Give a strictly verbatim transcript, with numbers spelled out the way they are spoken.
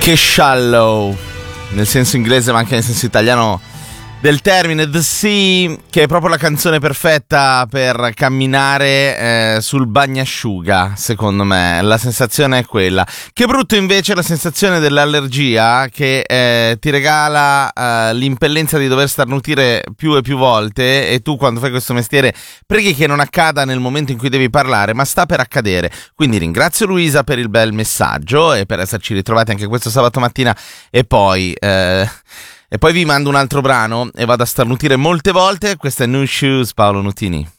Che shallow, nel senso inglese ma anche nel senso italiano del termine, The Sea, che è proprio la canzone perfetta per camminare eh, sul bagnasciuga, secondo me. La sensazione è quella. Che brutto invece la sensazione dell'allergia che eh, ti regala eh, l'impellenza di dover starnutire più e più volte, e tu quando fai questo mestiere preghi che non accada nel momento in cui devi parlare, ma sta per accadere. Quindi ringrazio Luisa per il bel messaggio e per esserci ritrovati anche questo sabato mattina, e poi... Eh, E poi vi mando un altro brano e vado a starnutire molte volte. Questa è New Shoes, Paolo Nutini.